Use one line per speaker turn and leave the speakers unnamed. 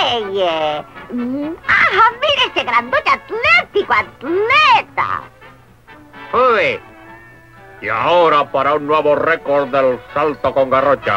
Reyes. ¡Ajá, mira ese grandote atlético, atleta!
¡Uy! Y ahora para un nuevo récord del salto con garrocha.